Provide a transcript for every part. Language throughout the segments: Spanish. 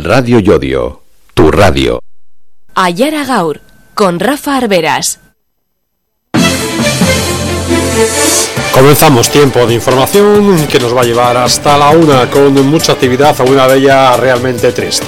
Radio Llodio, tu radio. Aiara Gaur, con Rafa Arberas. Comenzamos tiempo de información que nos va a llevar hasta la 1 con mucha actividad, alguna de ellas realmente triste.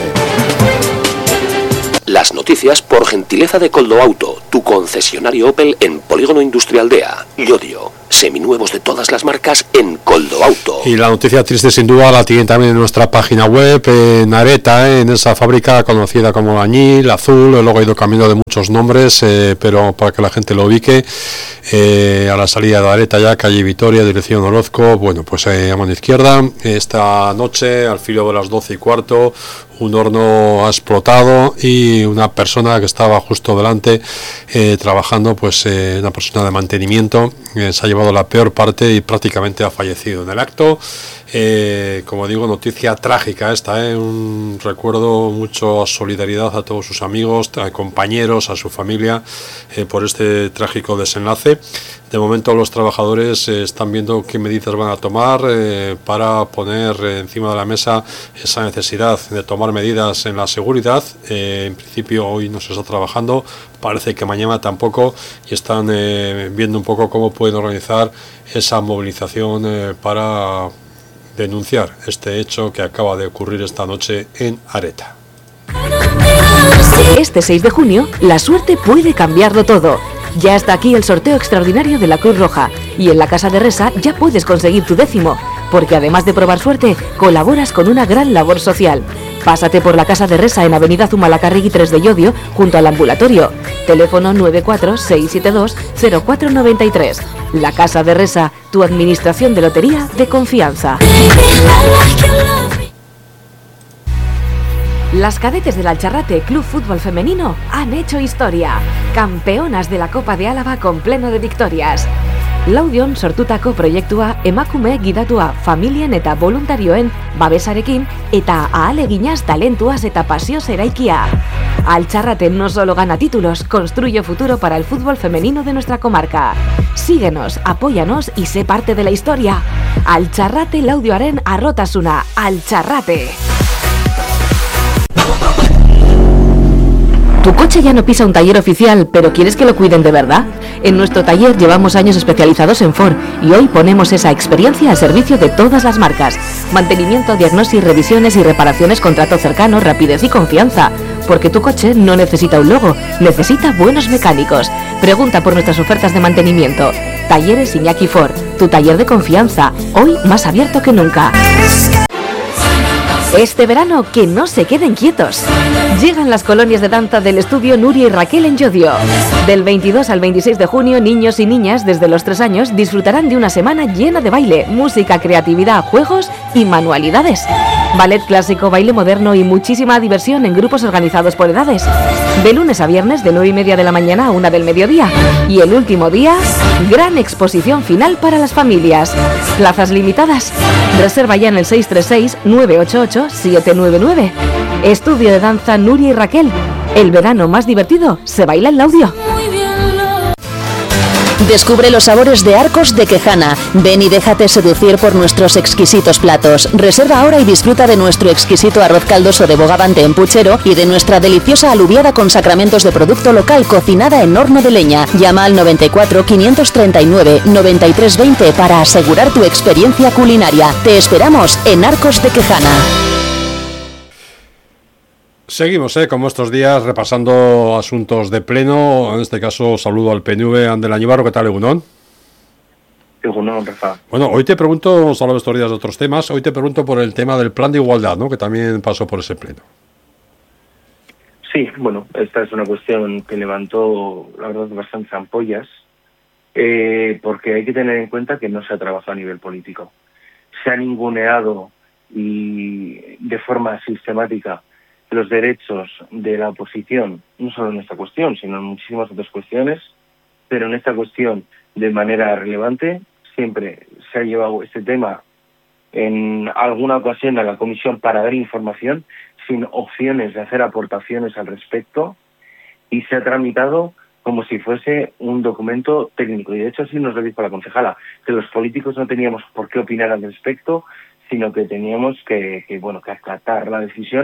Las noticias por gentileza de Coldo Auto, tu concesionario Opel en Polígono Industrial Dea, Llodio. Seminuevos de todas las marcas en Coldo Auto. Y la noticia triste sin duda la tienen también en nuestra página web, en Areta, en esa fábrica conocida como Añil, Azul, luego ha ido cambiando de muchos nombres, pero para que la gente lo ubique, a la salida de Areta ya, calle Vitoria, dirección Orozco, bueno, pues a mano izquierda, esta noche, al filo de las 12:15, un horno ha explotado y una persona que estaba justo delante trabajando, pues una persona de mantenimiento, se ha llevado la peor parte y prácticamente ha fallecido en el acto. Como digo, noticia trágica esta, un recuerdo, mucho solidaridad a todos sus amigos, a compañeros, a su familia por este trágico desenlace. De momento los trabajadores están viendo qué medidas van a tomar para poner encima de la mesa esa necesidad de tomar medidas en la seguridad. En principio hoy no se está trabajando, parece que mañana tampoco, y están viendo un poco cómo pueden organizar esa movilización para denunciar este hecho que acaba de ocurrir esta noche en Areta. Este 6 de junio, la suerte puede cambiarlo todo. Ya está aquí el sorteo extraordinario de la Cruz Roja y en la Casa de Resa ya puedes conseguir tu 10º, porque además de probar suerte, colaboras con una gran labor social. Pásate por la Casa de Resa en Avenida Zumalacárregui 3 de Llodio, junto al ambulatorio. Teléfono 946720493. La Casa de Resa, tu administración de lotería de confianza. Las cadetes del Alcharrate Club Fútbol Femenino han hecho historia. Campeonas de la Copa de Álava con pleno de victorias. Laudion sortutako proiektua emakume gidatua familien eta voluntarioen babesarekin eta ahaleginaz talentuaz eta pasioz eraikia. Alcharrate no solo gana títulos, construye futuro para el fútbol femenino de nuestra comarca. Síguenos, apóyanos y sé parte de la historia. Alcharrate Laudioaren arrotasuna. Alcharrate. ¿Tu coche ya no pisa un taller oficial, pero quieres que lo cuiden de verdad? En nuestro taller llevamos años especializados en Ford y hoy ponemos esa experiencia al servicio de todas las marcas. Mantenimiento, diagnosis, revisiones y reparaciones con trato cercano, rapidez y confianza. Porque tu coche no necesita un logo, necesita buenos mecánicos. Pregunta por nuestras ofertas de mantenimiento. Talleres Iñaki Ford, tu taller de confianza, hoy más abierto que nunca. Este verano, que no se queden quietos. Llegan las colonias de danza del estudio Nuria y Raquel en Llodio. Del 22 al 26 de junio, niños y niñas desde los 3 años disfrutarán de una semana llena de baile, música, creatividad, juegos y manualidades. Ballet clásico, baile moderno y muchísima diversión en grupos organizados por edades. De lunes a viernes, de 9:30 de la mañana a 1 del mediodía. Y el último día, gran exposición final para las familias. Plazas limitadas. Reserva ya en el 636-988-799. Estudio de danza Nuria y Raquel. El verano más divertido se baila en Laudio. Descubre los sabores de Arcos de Quejana. Ven y déjate seducir por nuestros exquisitos platos. Reserva ahora y disfruta de nuestro exquisito arroz caldoso de bogavante en puchero y de nuestra deliciosa alubiada con sacramentos de producto local cocinada en horno de leña. Llama al 94 539 9320 para asegurar tu experiencia culinaria. Te esperamos en Arcos de Quejana. Seguimos, como estos días, repasando asuntos de pleno. En este caso, saludo al PNV, Ander Añibarro. ¿Qué tal, Egunon? Egunon, Rafa. Bueno, hoy te pregunto, hemos hablado estos días de otros temas, hoy te pregunto por el tema del plan de igualdad, ¿no?, que también pasó por ese pleno. Sí, bueno, esta es una cuestión que levantó, la verdad, bastantes ampollas, porque hay que tener en cuenta que no se ha trabajado a nivel político. Se ha ninguneado y de forma sistemática los derechos de la oposición, no solo en esta cuestión, sino en muchísimas otras cuestiones, pero en esta cuestión de manera relevante. Siempre se ha llevado este tema en alguna ocasión a la comisión para dar información, sin opciones de hacer aportaciones al respecto, y se ha tramitado como si fuese un documento técnico. Y de hecho así nos lo dijo la concejala, que los políticos no teníamos por qué opinar al respecto, sino que teníamos que acatar la decisión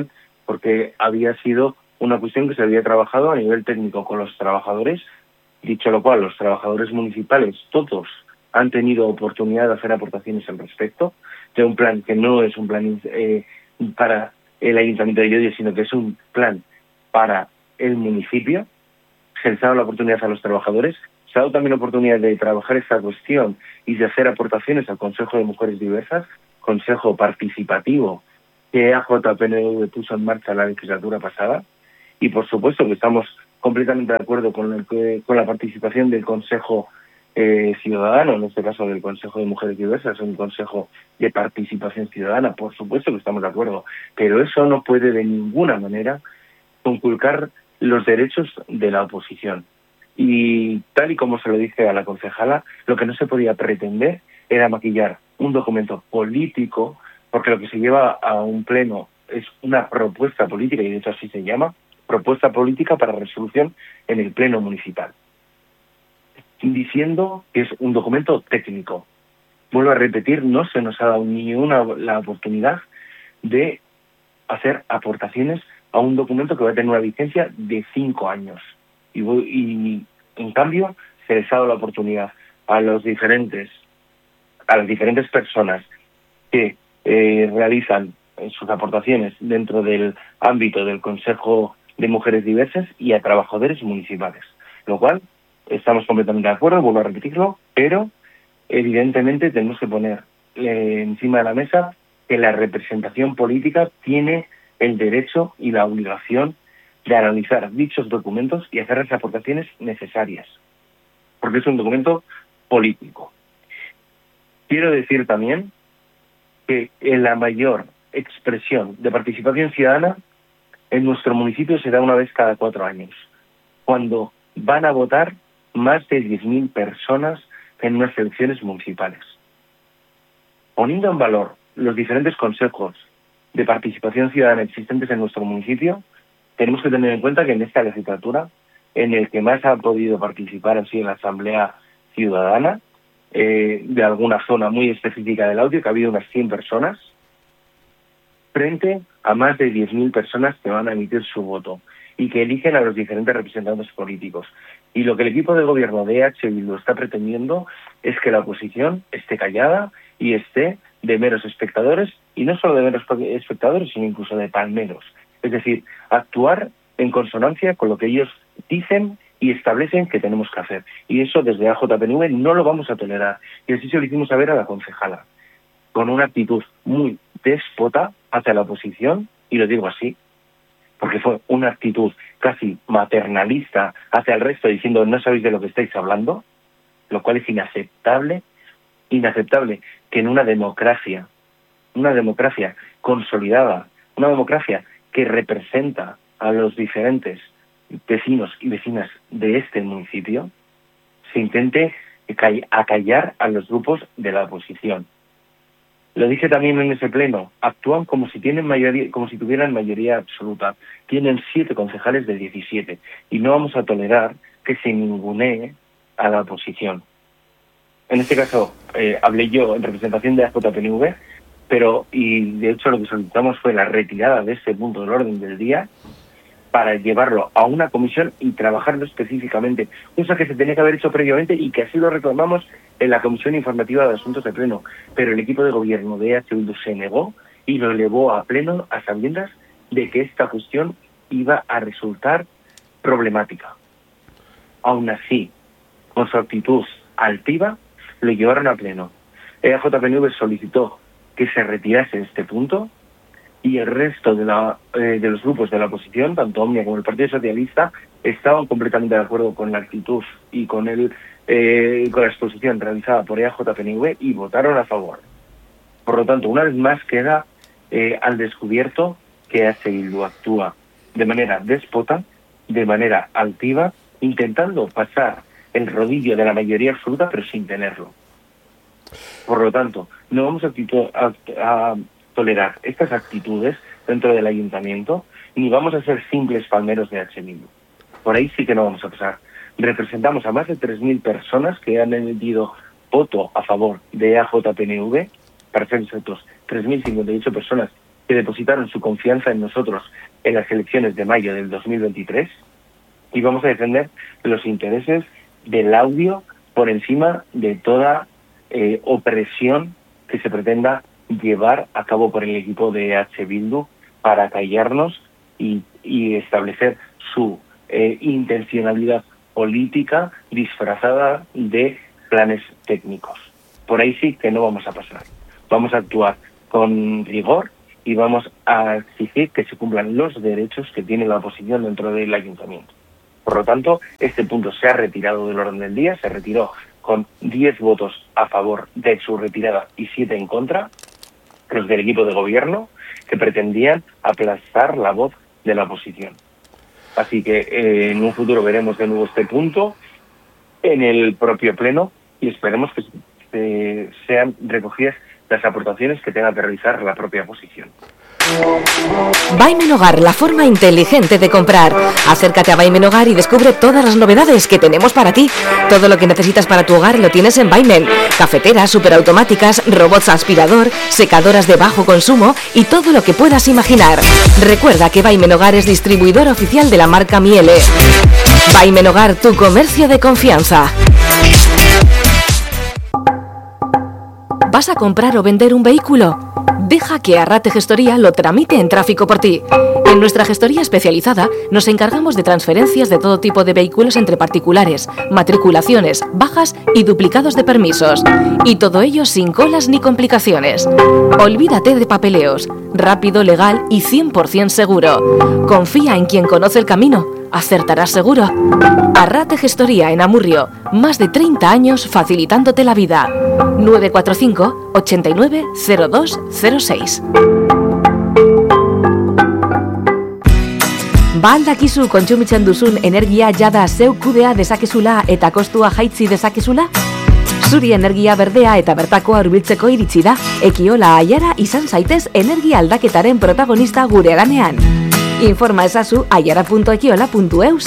porque había sido una cuestión que se había trabajado a nivel técnico con los trabajadores, dicho lo cual, los trabajadores municipales, todos han tenido oportunidad de hacer aportaciones al respecto, de un plan que no es un plan para el Ayuntamiento de Llodio, sino que es un plan para el municipio. Se les ha dado la oportunidad a los trabajadores, se ha dado también la oportunidad de trabajar esta cuestión y de hacer aportaciones al Consejo de Mujeres Diversas, consejo participativo que AJPNV puso en marcha la legislatura pasada, y por supuesto que estamos completamente de acuerdo con la participación del Consejo Ciudadano, en este caso del Consejo de Mujeres Diversas, un consejo de participación ciudadana, por supuesto que estamos de acuerdo, pero eso no puede de ninguna manera conculcar los derechos de la oposición. Y tal y como se lo dije a la concejala, lo que no se podía pretender era maquillar un documento político, porque lo que se lleva a un pleno es una propuesta política, y de hecho así se llama, propuesta política para resolución en el pleno municipal, diciendo que es un documento técnico. Vuelvo a repetir, no se nos ha dado ni la oportunidad de hacer aportaciones a un documento que va a tener una vigencia de 5 años. Y en cambio se les ha dado la oportunidad a las diferentes personas que realizan sus aportaciones dentro del ámbito del Consejo de Mujeres Diversas y a trabajadores municipales, lo cual estamos completamente de acuerdo, vuelvo a repetirlo, pero evidentemente tenemos que poner encima de la mesa que la representación política tiene el derecho y la obligación de analizar dichos documentos y hacer las aportaciones necesarias, porque es un documento político. Quiero decir también que en la mayor expresión de participación ciudadana en nuestro municipio se da una vez cada 4 años, cuando van a votar más de 10.000 personas en unas elecciones municipales. Poniendo en valor los diferentes consejos de participación ciudadana existentes en nuestro municipio, tenemos que tener en cuenta que en esta legislatura, en el que más ha podido participar ha sido la Asamblea Ciudadana, de alguna zona muy específica del Audio, que ha habido unas 100 personas, frente a más de 10.000 personas que van a emitir su voto y que eligen a los diferentes representantes políticos. Y lo que el equipo de gobierno de EH Bildu está pretendiendo es que la oposición esté callada y esté de meros espectadores, y no solo de meros espectadores, sino incluso de palmeros. Es decir, actuar en consonancia con lo que ellos dicen y establecen que tenemos que hacer. Y eso desde AJPNV no lo vamos a tolerar. Y así se lo hicimos saber a la concejala, con una actitud muy déspota hacia la oposición, y lo digo así, porque fue una actitud casi maternalista hacia el resto, diciendo no sabéis de lo que estáis hablando, lo cual es inaceptable que en una democracia consolidada, una democracia que representa a los diferentes vecinos y vecinas de este municipio, se intente acallar a los grupos de la oposición. Lo dije también en ese pleno, actúan como si tuvieran mayoría absoluta. Tienen 7 concejales de 17 y no vamos a tolerar que se ningunee a la oposición. En este caso hablé yo en representación de AJPNV, y de hecho lo que solicitamos fue la retirada de este punto del orden del día para llevarlo a una comisión y trabajarlo específicamente, cosa que se tenía que haber hecho previamente y que así lo reclamamos en la Comisión Informativa de Asuntos de Pleno, pero el equipo de gobierno de EH Bildu se negó y lo elevó a pleno a sabiendas de que esta cuestión iba a resultar problemática. Aún así, con su actitud altiva, lo llevaron a pleno. EJPNV solicitó que se retirase este punto, y el resto de los grupos de la oposición, tanto Omnia como el Partido Socialista, estaban completamente de acuerdo con la actitud y con la exposición realizada por EJPNV y votaron a favor. Por lo tanto, una vez más queda al descubierto que EH Bildu actúa de manera déspota, de manera altiva, intentando pasar el rodillo de la mayoría absoluta, pero sin tenerlo. Por lo tanto, no vamos a tolerar estas actitudes dentro del ayuntamiento, ni vamos a ser simples palmeros de EH Bildu. Por ahí sí que no vamos a pasar. Representamos a más de 3.000 personas que han emitido voto a favor de AJPNV, para ser exactos, 3.058 personas que depositaron su confianza en nosotros en las elecciones de mayo del 2023, y vamos a defender los intereses del audio por encima de toda opresión que se pretenda llevar a cabo por el equipo de H. Bildu para callarnos y establecer su intencionalidad política disfrazada de planes técnicos. Por ahí sí que no vamos a pasar. Vamos a actuar con rigor y vamos a exigir que se cumplan los derechos que tiene la oposición dentro del ayuntamiento. Por lo tanto, este punto se ha retirado del orden del día, se retiró con 10 votos a favor de su retirada y 7 en contra, los del equipo de gobierno, que pretendían aplastar la voz de la oposición. Así que en un futuro veremos de nuevo este punto en el propio pleno y esperemos que sean recogidas las aportaciones que tenga que realizar la propia oposición. Vaimen Hogar, la forma inteligente de comprar. Acércate a Vaimen Hogar y descubre todas las novedades que tenemos para ti. Todo lo que necesitas para tu hogar lo tienes en Vaimen. Cafeteras, superautomáticas, robots aspirador, secadoras de bajo consumo y todo lo que puedas imaginar. Recuerda que Vaimen Hogar es distribuidor oficial de la marca Miele. Vaimen Hogar, tu comercio de confianza. ¿Vas a comprar o vender un vehículo? Deja que Arrate Gestoría lo tramite en tráfico por ti. En nuestra gestoría especializada nos encargamos de transferencias de todo tipo de vehículos entre particulares, matriculaciones, bajas y duplicados de permisos. Y todo ello sin colas ni complicaciones. Olvídate de papeleos. Rápido, legal y 100% seguro. Confía en quien conoce el camino. Acertarás seguro. Arrate Gestoría en Amurrio. Más de 30 años facilitándote la vida. 945 89 0206. Ba aldakizu kontsumitzen duzun energia jada zeu kudea dezakezula eta kostua jaitsi dezakezula? Zuri energia berdea eta bertakoa hurbiltzeko iritsi da. Ekiola Aiara izan zaitez energia aldaketaren protagonista gure lanean. Informa ezazu aiara.ekiola.eus.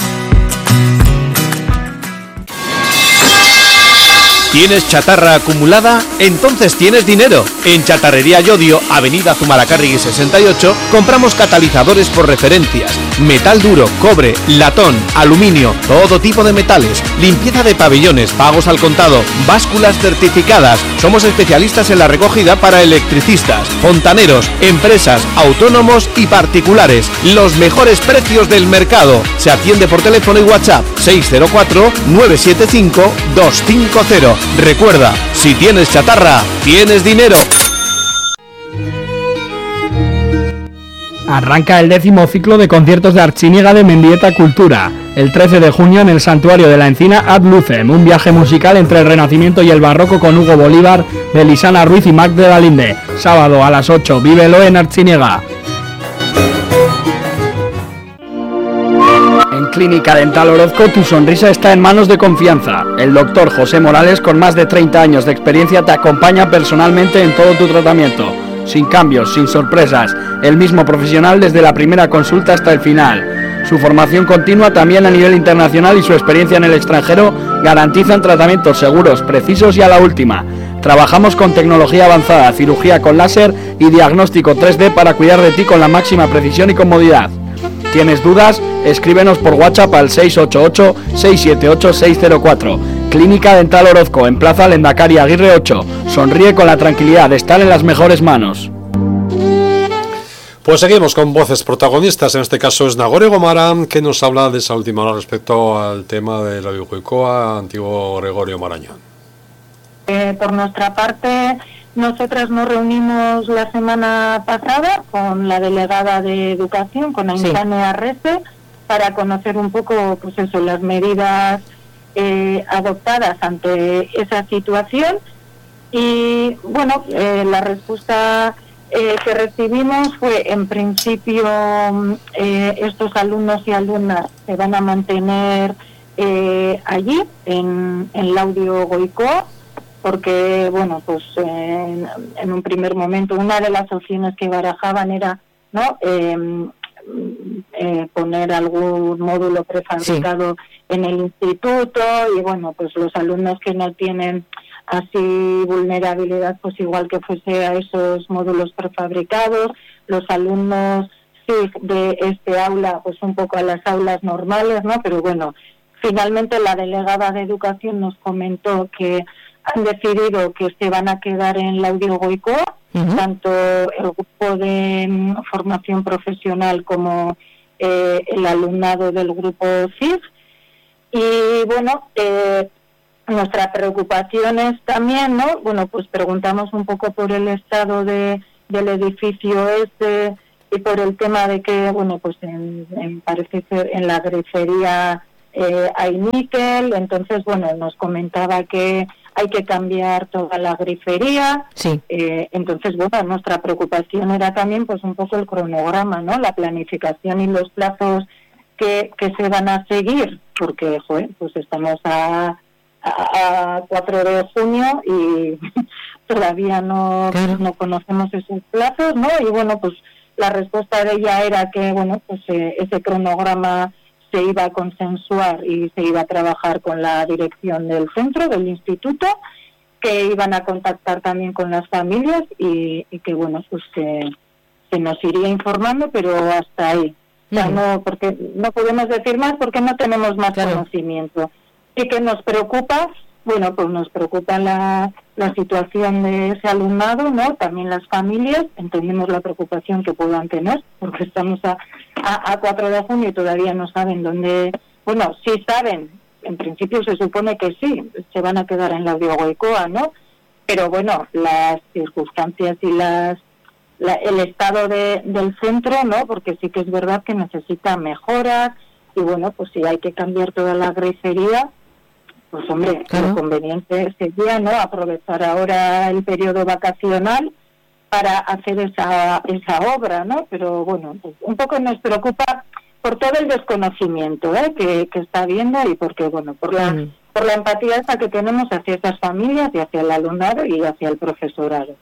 ¿Tienes chatarra acumulada? Entonces tienes dinero. En Chatarrería Llodio, Avenida Zumalacárregui 68, compramos catalizadores por referencias, metal duro, cobre, latón, aluminio, todo tipo de metales, limpieza de pabellones, pagos al contado, básculas certificadas. Somos especialistas en la recogida para electricistas, fontaneros, empresas, autónomos y particulares. Los mejores precios del mercado. Se atiende por teléfono y WhatsApp 604-975-250. Recuerda, si tienes chatarra, tienes dinero. Arranca el 10º ciclo de conciertos de Artziniega de Mendieta Cultura. El 13 de junio en el Santuario de la Encina Ad Lucem, un viaje musical entre el Renacimiento y el Barroco con Hugo Bolívar, Belisana Ruiz y Mac de la Linde. Sábado a las 8, vívelo en Artziniega. En Clínica Dental Orozco tu sonrisa está en manos de confianza. El doctor José Morales, con más de 30 años de experiencia, te acompaña personalmente en todo tu tratamiento. Sin cambios, sin sorpresas, el mismo profesional desde la primera consulta hasta el final. Su formación continua también a nivel internacional y su experiencia en el extranjero garantizan tratamientos seguros, precisos y a la última. Trabajamos con tecnología avanzada, cirugía con láser y diagnóstico 3D para cuidar de ti con la máxima precisión y comodidad. ¿Tienes dudas? Escríbenos por WhatsApp al 688-678-604. Clínica Dental Orozco, en Plaza Lendakari Aguirre 8. Sonríe con la tranquilidad de estar en las mejores manos. Pues seguimos con voces protagonistas. En este caso es Nagore Gomara, que nos habla de esa última hora respecto al tema de la Guipúzcoa, antiguo Gregorio Marañón. Por nuestra parte, nosotras nos reunimos la semana pasada con la delegada de Educación, con Aintzane Arrese, para conocer un poco, pues eso, las medidas adoptadas ante esa situación. Y bueno, la respuesta que recibimos fue, en principio, estos alumnos y alumnas se van a mantener allí, en Laudio Goikoa, porque, bueno, pues en un primer momento una de las opciones que barajaban era, ¿no?, poner algún módulo prefabricado en el instituto, y bueno, pues los alumnos que no tienen así vulnerabilidad, pues igual que fuese a esos módulos prefabricados, los alumnos SIG de este aula, pues un poco a las aulas normales, ¿no? Pero bueno, finalmente la delegada de Educación nos comentó que han decidido que se van a quedar en la Laudio Goicoa, tanto el grupo de formación profesional como el alumnado del grupo SIG. Y bueno, nuestra preocupación es también, ¿no? Bueno, pues preguntamos un poco por el estado del edificio este y por el tema de que, bueno, pues parece ser en la grifería hay níquel. Entonces, bueno, nos comentaba que hay que cambiar toda la grifería. Sí. Entonces, bueno, nuestra preocupación era también pues un poco el cronograma, ¿no? La planificación y los plazos que se van a seguir, porque, joder, pues estamos a 4 de junio y todavía no conocemos esos plazos, ¿no? Y bueno, pues la respuesta de ella era que, bueno, pues ese cronograma se iba a consensuar y se iba a trabajar con la dirección del centro, del instituto, que iban a contactar también con las familias y que, bueno, pues que se nos iría informando, pero hasta ahí. O sea, no, porque no podemos decir más porque no tenemos más conocimiento. Y que nos preocupa, bueno, pues nos preocupa la situación de ese alumnado, ¿no? También las familias, entendemos la preocupación que puedan tener, porque estamos a 4 de junio y todavía no saben dónde. Bueno, sí saben, en principio se supone que sí, se van a quedar en la Laudio Goicoa, ¿no? Pero bueno, las circunstancias y el estado del centro, ¿no? Porque sí que es verdad que necesita mejoras y bueno, pues si hay que cambiar toda la grifería, pues hombre, lo conveniente sería, ¿no? Aprovechar ahora el periodo vacacional para hacer esa obra, ¿no? Pero bueno, pues un poco nos preocupa por todo el desconocimiento que está habiendo y porque, bueno, por la empatía esa que tenemos hacia esas familias y hacia el alumnado y hacia el profesorado.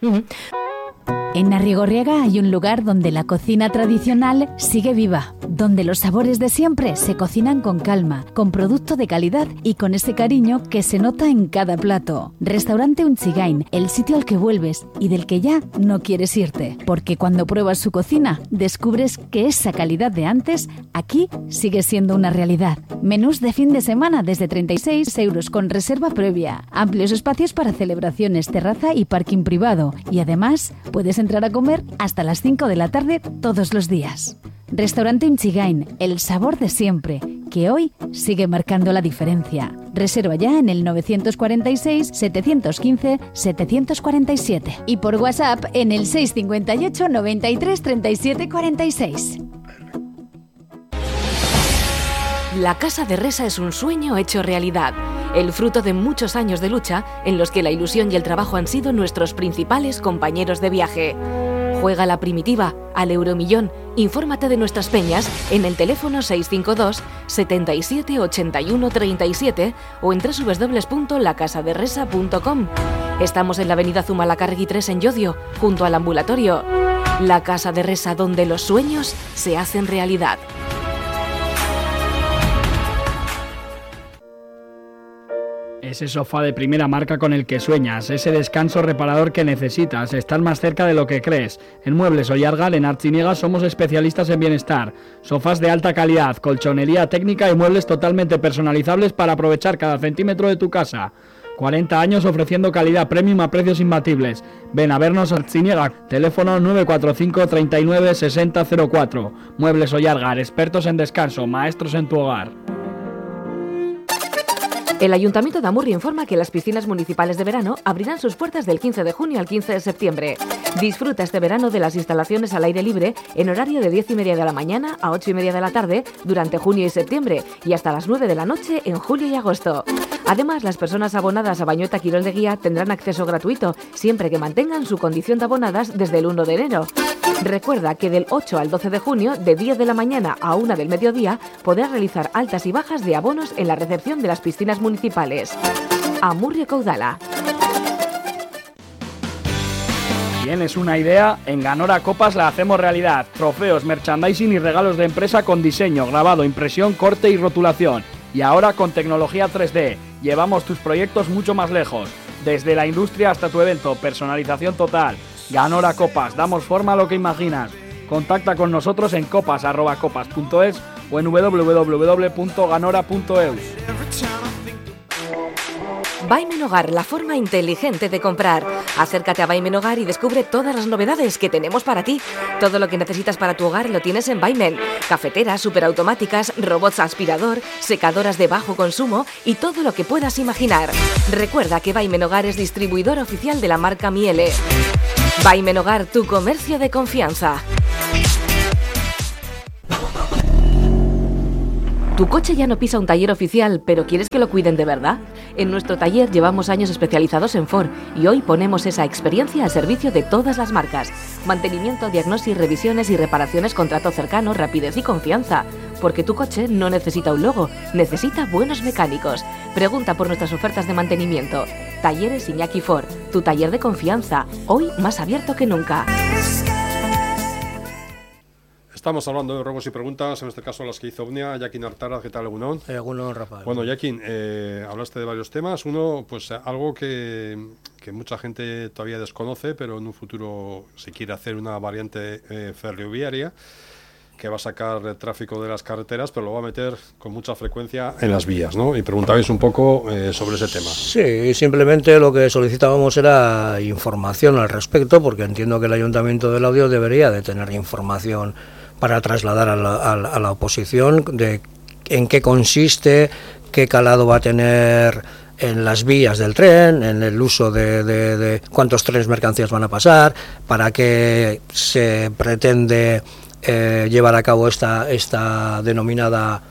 En Arrigorriaga hay un lugar donde la cocina tradicional sigue viva, donde los sabores de siempre se cocinan con calma, con producto de calidad y con ese cariño que se nota en cada plato. Restaurante Unchigain, el sitio al que vuelves y del que ya no quieres irte, porque cuando pruebas su cocina descubres que esa calidad de antes aquí sigue siendo una realidad. Menús de fin de semana desde 36 euros con reserva previa, amplios espacios para celebraciones, terraza y parking privado y además puedes entrar a comer hasta las 5 de la tarde todos los días. Restaurante Unchigain, el sabor de siempre, que hoy sigue marcando la diferencia. Reserva ya en el 946-715-747 y por WhatsApp en el 658 93 37 46. La Casa de Resa es un sueño hecho realidad, el fruto de muchos años de lucha en los que la ilusión y el trabajo han sido nuestros principales compañeros de viaje. Juega la primitiva, al euromillón, infórmate de nuestras peñas en el teléfono 652 77 81 37 o en www.lacasaderresa.com. Estamos en la avenida Zumalacárregui 3 en Llodio, junto al ambulatorio. La Casa de Resa, donde los sueños se hacen realidad. Ese sofá de primera marca con el que sueñas, ese descanso reparador que necesitas, estar más cerca de lo que crees. En Muebles Ollargal, en Artziniega, somos especialistas en bienestar. Sofás de alta calidad, colchonería técnica y muebles totalmente personalizables para aprovechar cada centímetro de tu casa. 40 años ofreciendo calidad premium a precios imbatibles. Ven a vernos a Artziniega, teléfono 945 39 60 04. Muebles Ollargal, expertos en descanso, maestros en tu hogar. El Ayuntamiento de Amurrio informa que las piscinas municipales de verano abrirán sus puertas del 15 de junio al 15 de septiembre. Disfruta este verano de las instalaciones al aire libre en horario de 10:30 de la mañana a 8:30 de la tarde durante junio y septiembre y hasta las 9 de la noche en julio y agosto. Además, las personas abonadas a Bañota Quirol de Guía tendrán acceso gratuito siempre que mantengan su condición de abonadas desde el 1 de enero. Recuerda que del 8 al 12 de junio, de 10 de la mañana a 1 del mediodía, podrás realizar altas y bajas de abonos en la recepción de las piscinas municipales. Amurrio Caudala. ¿Tienes una idea? En Ganora Copas la hacemos realidad. Trofeos, merchandising y regalos de empresa con diseño, grabado, impresión, corte y rotulación. Y ahora con tecnología 3D. Llevamos tus proyectos mucho más lejos. Desde la industria hasta tu evento, personalización total. Ganora Copas, damos forma a lo que imaginas. Contacta con nosotros en copas@copas.es o en www.ganora.eus. Baimen Hogar, la forma inteligente de comprar. Acércate a Baimen Hogar y descubre todas las novedades que tenemos para ti. Todo lo que necesitas para tu hogar lo tienes en Baimen. Cafeteras, superautomáticas, robots aspirador, secadoras de bajo consumo y todo lo que puedas imaginar. Recuerda que Baimen Hogar es distribuidor oficial de la marca Miele. Baimen Hogar, tu comercio de confianza. ¿Tu coche ya no pisa un taller oficial, pero quieres que lo cuiden de verdad? En nuestro taller llevamos años especializados en Ford y hoy ponemos esa experiencia al servicio de todas las marcas. Mantenimiento, diagnosis, revisiones y reparaciones con trato cercano, rapidez y confianza. Porque tu coche no necesita un logo, necesita buenos mecánicos. Pregunta por nuestras ofertas de mantenimiento. Talleres Iñaki Ford, tu taller de confianza, hoy más abierto que nunca. Estamos hablando de robos y preguntas, en este caso las que hizo Omnia. Yakin Artara, ¿qué tal, Egunon? Egunon, Rafael. Bueno, Yakin, hablaste de varios temas. Uno, pues algo que mucha gente todavía desconoce, pero en un futuro se quiere hacer una variante ferroviaria que va a sacar el tráfico de las carreteras, pero lo va a meter con mucha frecuencia en las vías, ¿no? Y preguntabais un poco sobre ese tema. Sí, simplemente lo que solicitábamos era información al respecto, porque entiendo que el Ayuntamiento del Laudio debería de tener información para trasladar a la oposición de en qué consiste, qué calado va a tener en las vías del tren, en el uso de cuántos trenes mercancías van a pasar, para qué se pretende llevar a cabo esta denominada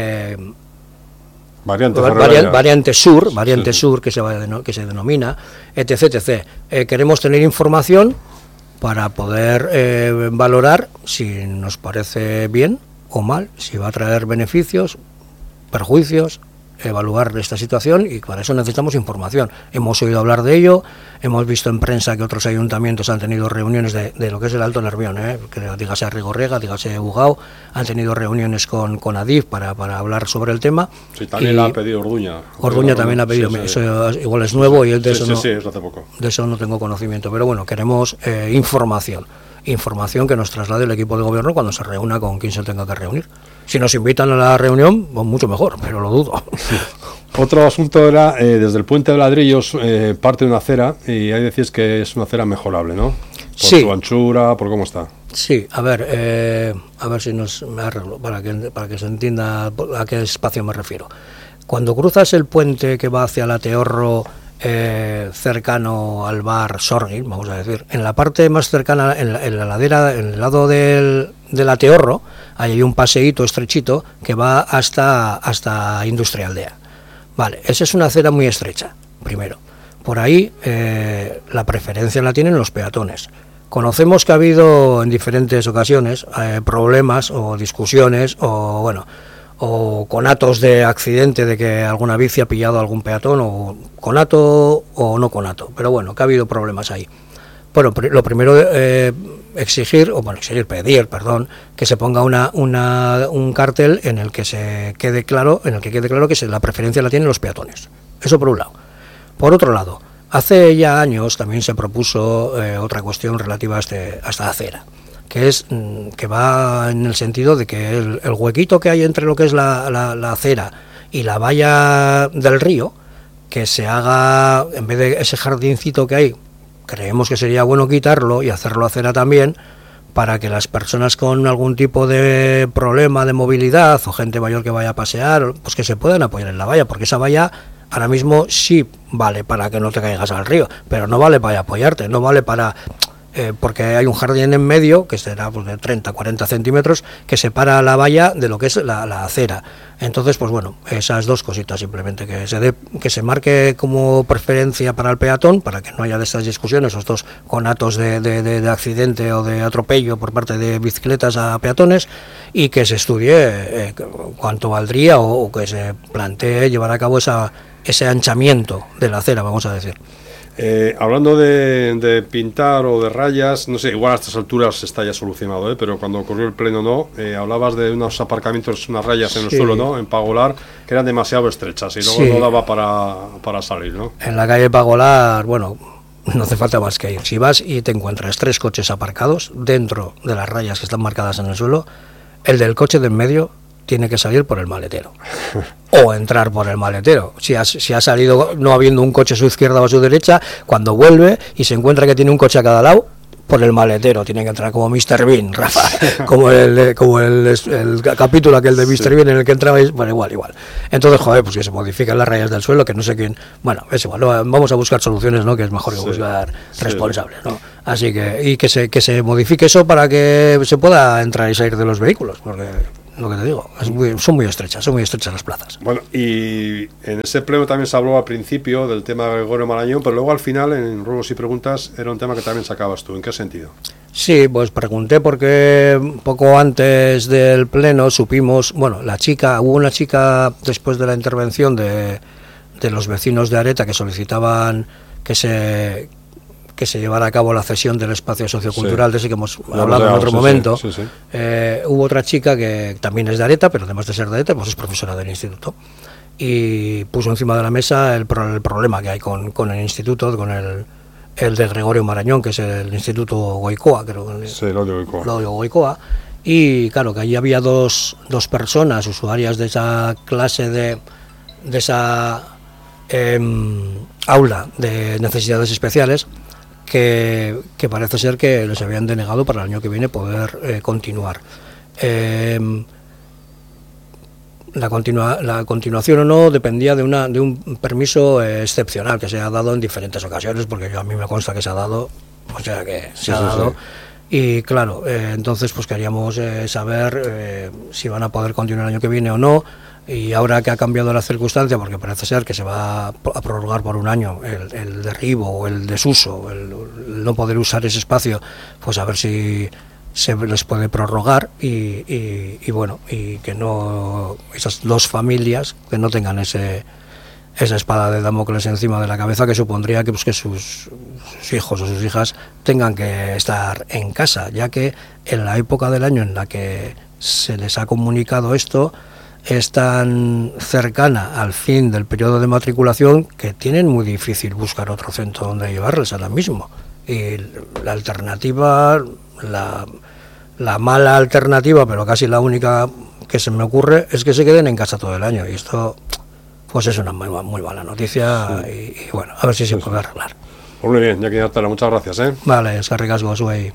variante sur, que se denomina, etc. Queremos tener información para poder valorar si nos parece bien o mal, si va a traer beneficios, perjuicios, evaluar esta situación, y para eso necesitamos información. Hemos oído hablar de ello, hemos visto en prensa que otros ayuntamientos han tenido reuniones de lo que es el Alto Nervión, que dígase Rigorrega, dígase Bugao, han tenido reuniones con Adif para hablar sobre el tema. Sí, también la ha pedido Orduña. Orduña también ha pedido, sí. Eso igual es nuevo, y de eso es hace poco. De eso no tengo conocimiento, pero bueno, queremos información que nos traslade el equipo de gobierno cuando se reúna con quien se tenga que reunir. Si nos invitan a la reunión, pues mucho mejor, pero lo dudo. Sí. Otro asunto era, desde el puente de ladrillos parte de una acera, y ahí decís que es una acera mejorable, ¿no? Por su anchura, por cómo está. Sí, a ver si me arreglo, para que se entienda a qué espacio me refiero. Cuando cruzas el puente que va hacia la Teorro, cercano al bar Sorgin, vamos a decir, en la parte más cercana, en la ladera, en el lado de la Teorro, hay un paseíto estrechito que va hasta Industrialdea. Vale, esa es una acera muy estrecha, primero. Por ahí la preferencia la tienen los peatones. Conocemos que ha habido en diferentes ocasiones problemas o discusiones o conatos de accidente, de que alguna bici ha pillado a algún peatón, o conato o no conato, pero bueno, que ha habido problemas ahí. Bueno, lo primero pedir, que se ponga un cartel en el que quede claro que la preferencia la tienen los peatones. Eso por un lado. Por otro lado, hace ya años también se propuso otra cuestión relativa a esta acera, que va en el sentido de que el huequito que hay entre lo que es la acera y la valla del río, que se haga, en vez de ese jardincito que hay, creemos que sería bueno quitarlo y hacerlo acera también, para que las personas con algún tipo de problema de movilidad o gente mayor que vaya a pasear, pues que se puedan apoyar en la valla, porque esa valla ahora mismo sí vale para que no te caigas al río, pero no vale para apoyarte, no vale para... porque hay un jardín en medio que será pues, de 30-40 centímetros que separa la valla de lo que es la acera. Entonces, pues bueno, esas dos cositas simplemente, que se marque como preferencia para el peatón, para que no haya de estas discusiones, estos conatos de accidente o de atropello por parte de bicicletas a peatones, y que se estudie cuánto valdría o que se plantee llevar a cabo ese anchamiento de la acera, vamos a decir. Hablando de pintar o de rayas, no sé, igual a estas alturas está ya solucionado, pero cuando ocurrió el pleno no, hablabas de unos aparcamientos, unas rayas en el suelo, ¿no? En Pagolar, que eran demasiado estrechas y luego no daba para salir, ¿no? En la calle Pagolar, bueno, no hace falta más que ir. Si vas y te encuentras 3 coches aparcados dentro de las rayas que están marcadas en el suelo, el del coche de en medio tiene que salir por el maletero o entrar por el maletero. Si ha salido no habiendo un coche a su izquierda o a su derecha, cuando vuelve y se encuentra que tiene un coche a cada lado, por el maletero tiene que entrar, como Mr. Bean, Rafa, como el capítulo aquel de Mr. Bean en el que entrabais, bueno, igual. Entonces, joder, pues que se modifican las rayas del suelo, que no sé quién, bueno, es igual, vamos a buscar soluciones, ¿no? Que es mejor que buscar responsables, ¿no? Así que, y que se modifique eso para que se pueda entrar y salir de los vehículos, porque lo que te digo, son muy estrechas las plazas. Bueno, y en ese pleno también se habló al principio del tema de Gregorio Marañón, pero luego al final, en ruegos y preguntas, era un tema que también sacabas tú. ¿En qué sentido? Sí, pues pregunté porque poco antes del pleno supimos, bueno, hubo una chica después de la intervención de los vecinos de Areta que solicitaban que se llevara a cabo la cesión del espacio sociocultural, de ese que hemos hablado en otro momento. Sí. Hubo otra chica que también es de Areta, pero además de ser de Areta, pues es profesora del instituto, y puso encima de la mesa el problema que hay con el instituto, con el de Gregorio Marañón, que es el Instituto Goicoa, creo. Sí, el Odio Goicoa. Y claro, que allí había dos personas usuarias de esa clase de esa aula de necesidades especiales, que parece ser que les habían denegado para el año que viene poder continuar. La continuación o no dependía de un permiso excepcional que se ha dado en diferentes ocasiones, porque a mí me consta que se ha dado, o sea que se ha dado. Y claro, entonces pues queríamos saber si van a poder continuar el año que viene o no. Y ahora que ha cambiado la circunstancia, porque parece ser que se va a prorrogar por un año el derribo o el desuso, el no poder usar ese espacio, pues a ver si se les puede prorrogar y bueno, y que no, esas dos familias que no tengan esa espada de Damocles encima de la cabeza, que supondría que sus hijos o sus hijas tengan que estar en casa, ya que en la época del año en la que se les ha comunicado esto es tan cercana al fin del periodo de matriculación que tienen muy difícil buscar otro centro donde llevarles ahora mismo. Y la alternativa, la mala alternativa, pero casi la única que se me ocurre, es que se queden en casa todo el año. Y esto pues es una muy mala noticia. Sí. Y bueno, a ver si se puede arreglar. Muy bien, ya que ya estará. Muchas gracias. Vale, es que arriesgo su ahí.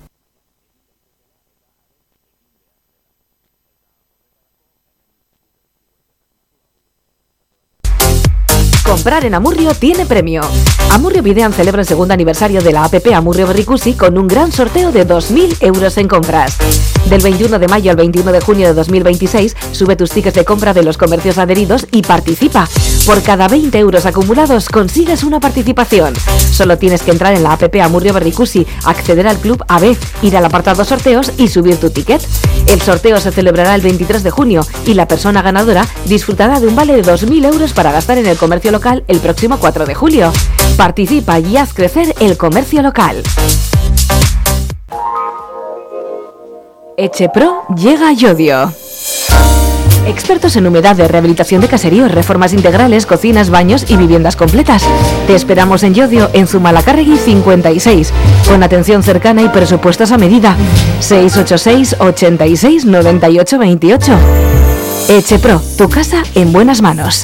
Comprar en Amurrio tiene premio. Amurrio Videan celebra el segundo aniversario de la APP Amurrio Berricusi con un gran sorteo de 2.000 euros en compras. Del 21 de mayo al 21 de junio de 2026, sube tus tickets de compra de los comercios adheridos y participa. Por cada 20 euros acumulados consigues una participación. Solo tienes que entrar en la APP Amurrio Berricusi, acceder al Club AB, ir al apartado sorteos y subir tu ticket. El sorteo se celebrará el 23 de junio y la persona ganadora disfrutará de un vale de 2.000 euros para gastar en el comercio local el próximo 4 de julio. Participa y haz crecer el comercio local. Echepro llega a Llodio. Expertos en humedades, rehabilitación de caseríos, reformas integrales, cocinas, baños y viviendas completas. Te esperamos en Llodio, en Zumalacárregui 56, con atención cercana y presupuestos a medida. 686 86 98 28. Echepro, tu casa en buenas manos.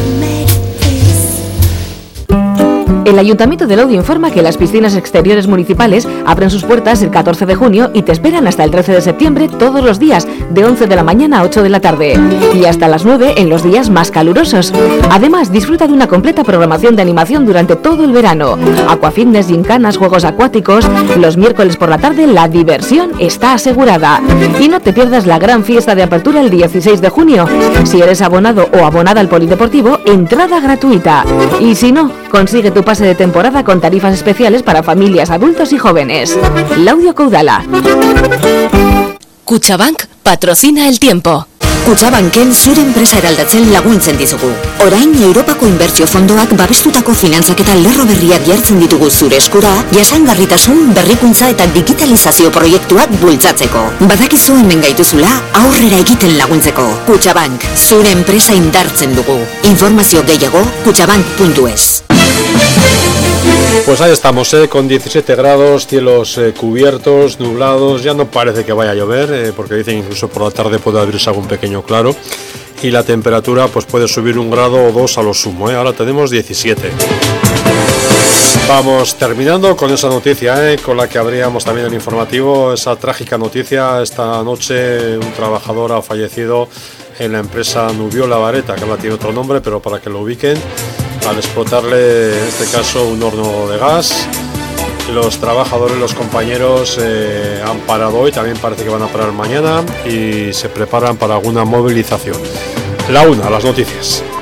El Ayuntamiento de Laudio informa que las piscinas exteriores municipales abren sus puertas el 14 de junio y te esperan hasta el 13 de septiembre todos los días, de 11 de la mañana a 8 de la tarde y hasta las 9 en los días más calurosos. Además, disfruta de una completa programación de animación durante todo el verano. Aquafitness, gincanas, juegos acuáticos. Los miércoles por la tarde la diversión está asegurada. Y no te pierdas la gran fiesta de apertura el 16 de junio. Si eres abonado o abonada al polideportivo, entrada gratuita. Y si no, consigue tu pase de temporada con tarifas especiales para familias, adultos y jóvenes. Laudio Caudala. Cuchabank patrocina el tiempo. Kutxabanken zure enpresa eraldatzen laguntzen dizugu. Orain Europako Inbertsio Fondoak babestutako finantzak eta lerro berriak jartzen ditugu zure eskura, jasangarritasun, berrikuntza eta digitalizazio proiektuak bultzatzeko. Badakizu hemen gaituzula aurrera egiten laguntzeko. Kutxabank, zure enpresa indartzen dugu. Informazio gehiago, kutxabank.es. Pues ahí estamos, con 17 grados, cielos cubiertos, nublados, ya no parece que vaya a llover, porque dicen incluso por la tarde puede abrirse algún pequeño claro, y la temperatura pues puede subir 1 grado o 2 a lo sumo, ahora tenemos 17. Vamos terminando con esa noticia, con la que abríamos también el informativo, esa trágica noticia. Esta noche un trabajador ha fallecido en la empresa Nubiola Vareta, que ahora tiene otro nombre, pero para que lo ubiquen, al explotarle en este caso un horno de gas. Los trabajadores, los compañeros han parado hoy, también parece que van a parar mañana y se preparan para alguna movilización. La una, las noticias.